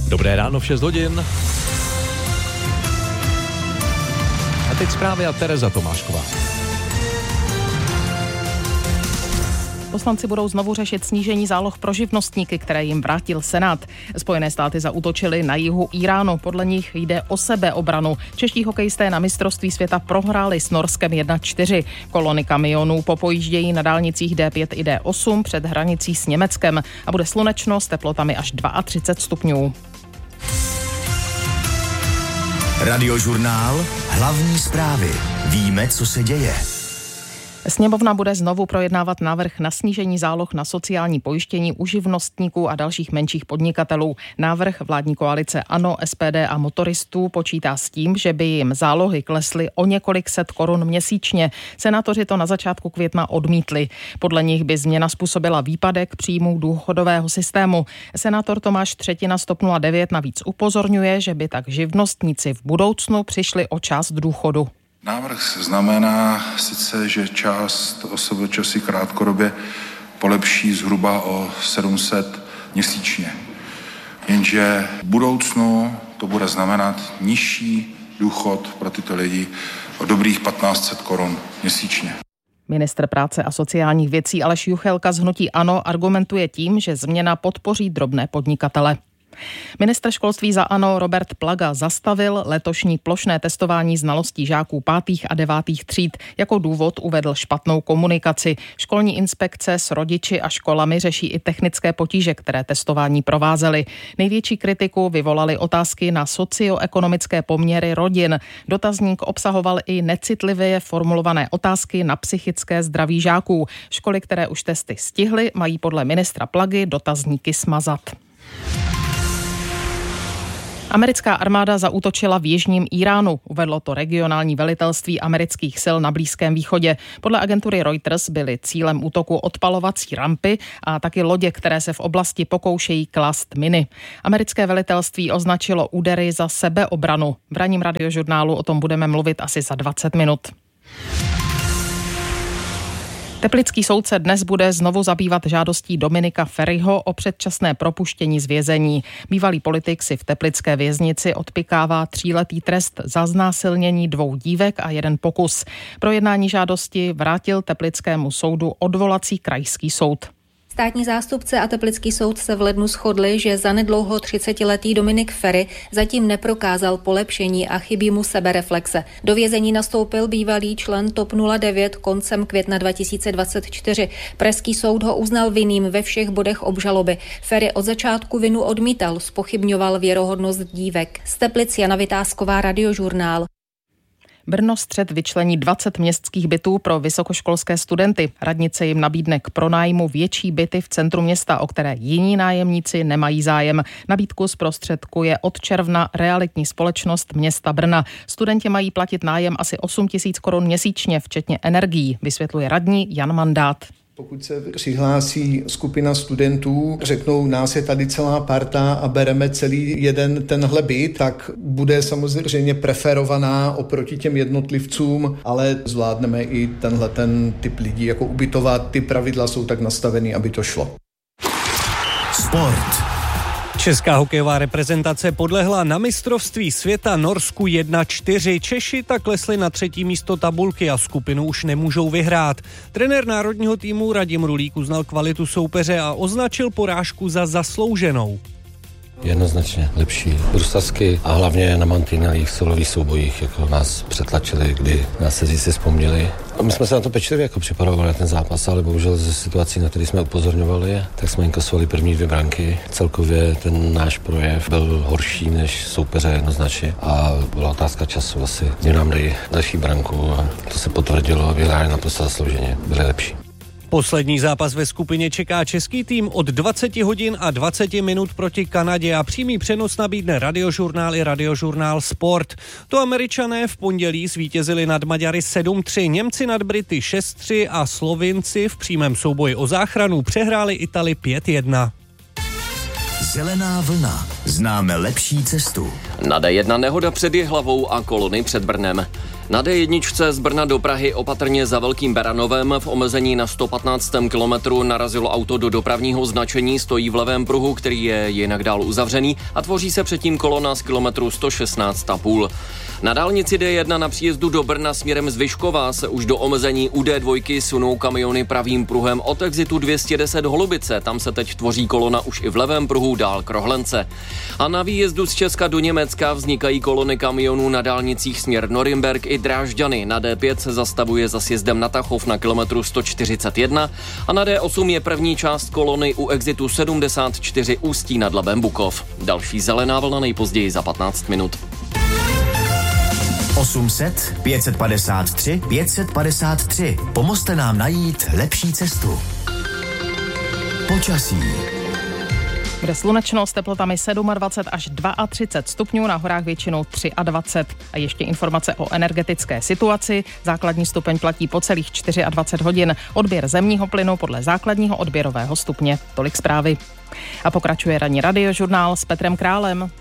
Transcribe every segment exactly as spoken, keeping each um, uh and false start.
Dobré ráno v šest hodin. A teď zprávy a Tereza Tomášková. Poslanci budou znovu řešit snížení záloh pro živnostníky, které jim vrátil Senát. Spojené státy zaútočily na jihu Iránu. Podle nich jde o sebeobranu. Čeští hokejisté na mistrovství světa prohráli s Norskem jedna čtyři. Kolony kamionů popojíždějí na dálnicích D pět i D osm před hranicí s Německem a bude slunečno s teplotami až třicet dva stupňů. Radiožurnál. Hlavní zprávy. Víme, co se děje. Sněmovna bude znovu projednávat návrh na snížení záloh na sociální pojištění u živnostníků a dalších menších podnikatelů. Návrh vládní koalice ANO, S P D a motoristů počítá s tím, že by jim zálohy klesly o několik set korun měsíčně. Senátoři to na začátku května odmítli. Podle nich by změna způsobila výpadek příjmů důchodového systému. Senátor Tomáš Třetina z TOP nula devět navíc upozorňuje, že by tak živnostníci v budoucnu přišli o část důchodu. Návrh znamená sice, že část O S V Č si krátkodobě polepší zhruba o sedm set měsíčně. Jenže v budoucnu to bude znamenat nižší důchod pro tyto lidi o dobrých patnáct set korun měsíčně. Ministr práce a sociálních věcí Aleš Juchelka z hnutí ANO argumentuje tím, že změna podpoří drobné podnikatele. Ministr školství za ANO Robert Plaga zastavil letošní plošné testování znalostí žáků pátých a devátých tříd. Jako důvod uvedl špatnou komunikaci. Školní inspekce s rodiči a školami řeší i technické potíže, které testování provázely. Největší kritiku vyvolaly otázky na socioekonomické poměry rodin. Dotazník obsahoval i necitlivě formulované otázky na psychické zdraví žáků. Školy, které už testy stihly, mají podle ministra Plagy dotazníky smazat. Americká armáda zaútočila v jižním Iránu, uvedlo to regionální velitelství amerických sil na Blízkém východě. Podle agentury Reuters byly cílem útoku odpalovací rampy a taky lodě, které se v oblasti pokoušejí klást miny. Americké velitelství označilo údery za sebeobranu. V ranním radiožurnálu o tom budeme mluvit asi za dvacet minut. Teplický soud se dnes bude znovu zabývat žádostí Dominika Feriho o předčasné propuštění z vězení. Bývalý politik si v teplické věznici odpykává tříletý trest za znásilnění dvou dívek a jeden pokus. Pro jednání žádosti vrátil teplickému soudu odvolací krajský soud. Státní zástupce a teplický soud se v lednu shodli, že zanedlouho třicetiletý Dominik Feri zatím neprokázal polepšení a chybí mu sebereflexe. Do vězení nastoupil bývalý člen TOP nula devět koncem května dva tisíce dvacet čtyři. Pražský soud ho uznal vinným ve všech bodech obžaloby. Feri od začátku vinu odmítal, zpochybňoval věrohodnost dívek. Z Teplic Jana Vytázková, Radiožurnál. Brno střed vyčlení dvacet městských bytů pro vysokoškolské studenty. Radnice jim nabídne k pronájmu větší byty v centru města, o které jiní nájemníci nemají zájem. Nabídku zprostředkuje od června realitní společnost města Brna. Studenti mají platit nájem asi osm tisíc korun měsíčně, včetně energií, vysvětluje radní Jan Mandát. Pokud se přihlásí skupina studentů, řeknou, nás je tady celá parta a bereme celý jeden tenhle byt, tak bude samozřejmě preferovaná oproti těm jednotlivcům, ale zvládneme i tenhle ten typ lidí jako ubytovat. Ty pravidla jsou tak nastaveny, aby to šlo. Sport. Česká hokejová reprezentace podlehla na mistrovství světa Norsku jedna čtyři. Češi tak klesli na třetí místo tabulky a skupinu už nemůžou vyhrát. Trenér národního týmu Radim Rulík uznal kvalitu soupeře a označil porážku za zaslouženou. Jednoznačně lepší bruslařsky a hlavně na mantinelích silových soubojích, jako nás přetlačili, kdy nás se si vzpomněli. A my jsme se na to pečlivě jako připravovali na ten zápas, ale bohužel ze situací, na které jsme upozorňovali, tak jsme inkasovali první dvě branky. Celkově ten náš projev byl horší než soupeře jednoznačně a byla otázka času asi, kdy nám dají další branku a to se potvrdilo a vyhráli naprosto zaslouženě, byli lepší. Poslední zápas ve skupině čeká český tým od dvacet hodin a dvacet minut proti Kanadě a přímý přenos nabídne Radiožurnál i Radiožurnál Sport. To Američané v pondělí zvítězili nad Maďary sedm tři, Němci nad Brity šest tři a Slovinci v přímém souboji o záchranu přehráli Itali pět jedna. Zelená vlna. Známe lepší cestu. Na D jedna nehoda před Jihlavou a kolony před Brnem. Na dé jedna z Brna do Prahy opatrně za Velkým Beranovem v omezení na sto patnáctém kilometru narazilo auto do dopravního značení, stojí v levém pruhu, který je jinak dál uzavřený a tvoří se předtím kolona z kilometru sto šestnáct a půl. Na dálnici dé jedna na příjezdu do Brna směrem z Vyškova se už do omezení u dé dva sunou kamiony pravým pruhem od exitu dvě stě deset Holubice. Tam se teď tvoří kolona už i v levém pruhu dál k Rohlence. A na výjezdu z Česka do Německa vznikají kolony kamionů na dálnicích směr Norimberk i Drážďany. Na dé pět se zastavuje za sjezdem na Tachov na kilometru sto čtyřicet jedna a na dé osm je první část kolony u exitu sedmdesát čtyři Ústí nad Labem Bukov. Další zelená vlna nejpozději za patnáct minut. osm set, pět set padesát tři, pět set padesát tři. Pomozte nám najít lepší cestu. Počasí. Bude slunečno s teplotami dvacet sedm až třicet dva stupňů, na horách většinou dvacet tři. A ještě informace o energetické situaci. Základní stupeň platí po celých dvacet čtyři hodin. Odběr zemního plynu podle základního odběrového stupně. Tolik zprávy. A pokračuje ranní radiožurnál s Petrem Králem.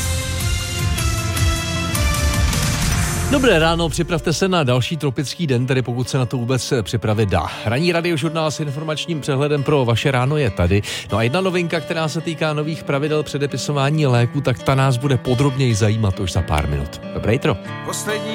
Dobré ráno, připravte se na další tropický den, tedy pokud se na to vůbec připravit dá. Ranní radiožurnál s informačním přehledem pro vaše ráno je tady. No a jedna novinka, která se týká nových pravidel předepisování léků, tak ta nás bude podrobněji zajímat už za pár minut. Dobré jitro. Poslední